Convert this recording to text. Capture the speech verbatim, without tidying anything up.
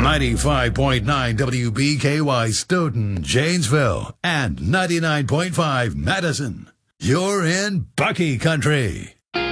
ninety-five point nine W B K Y Stoughton, Janesville, and ninety-nine point five Madison. You're in Bucky Country.